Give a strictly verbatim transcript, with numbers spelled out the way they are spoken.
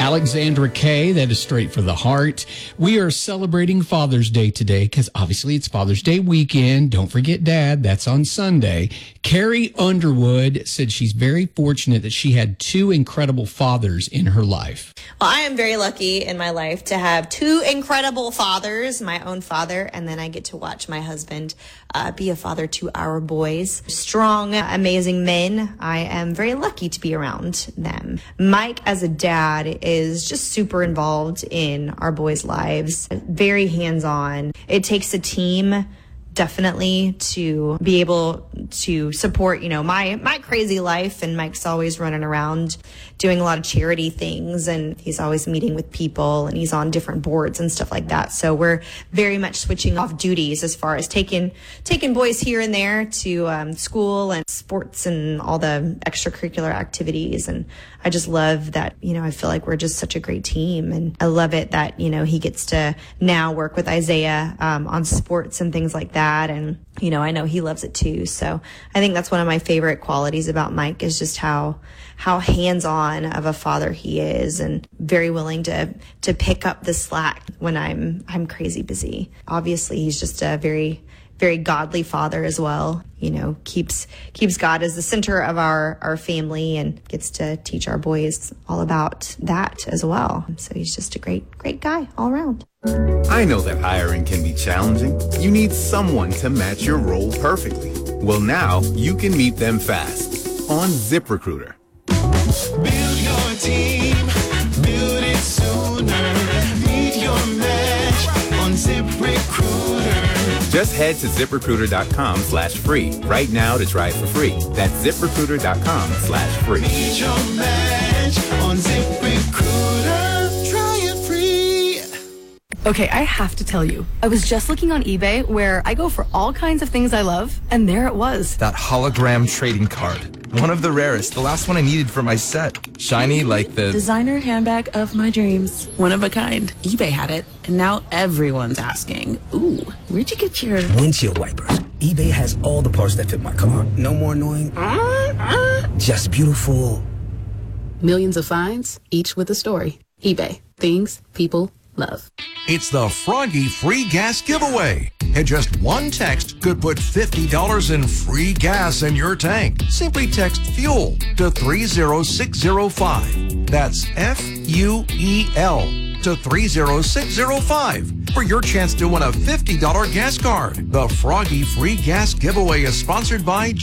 Alexandra Kay, that is straight for the heart. We are celebrating Father's Day today because obviously it's Father's Day weekend. Don't forget Dad, that's on Sunday. Carrie Underwood said she's very fortunate that she had two incredible fathers in her life. Well, I am very lucky in my life to have two incredible fathers, my own father, and then I get to watch my husband uh, be a father to our boys. Strong, amazing men. I am very lucky to be around them. Mike, as a dad, is just super involved in our boys' lives, very hands-on. It takes a team, definitely, to be able to support, you know, my my crazy life. And Mike's always running around doing a lot of charity things, and he's always meeting with people, and he's on different boards and stuff like that. So we're very much switching off duties as far as taking taking boys here and there to um, school and sports and all the extracurricular activities. And I just love that, you know, I feel like we're just such a great team. And I love it that, you know, he gets to now work with Isaiah um, on sports and things like that. And, you know, I know he loves it too. So I think that's one of my favorite qualities about Mike, is just how how hands-on of a father he is, and very willing to to pick up the slack when I'm I'm crazy busy. Obviously, he's just a very very godly father as well. You know, keeps keeps God as the center of our, our family, and gets to teach our boys all about that as well. So he's just a great, great guy all around. I know that hiring can be challenging. You need someone to match your role perfectly. Well, now you can meet them fast on ZipRecruiter. Build your team, build it sooner. Meet your match on ZipRecruiter. Just head to ZipRecruiter.com slash free right now to try it for free. That's ZipRecruiter.com slash free. Meet your match on ZipRecruiter. Try it free. Okay, I have to tell you, I was just looking on eBay, where I go for all kinds of things I love, and there it was. That hologram trading card. One of the rarest, the last one I needed for my set. Shiny like the... designer handbag of my dreams. One of a kind. eBay had it, and now everyone's asking, ooh, where'd you get your... windshield wipers. eBay has all the parts that fit my car. No more annoying... Uh, uh. Just beautiful. Millions of finds, each with a story. eBay. Things people love. It's the Froggy Free Gas Giveaway. And just one text could put fifty dollars in free gas in your tank. Simply text FUEL to three zero six zero five. That's F U E L to three zero six zero five for your chance to win a fifty dollars gas card. The Froggy Free Gas Giveaway is sponsored by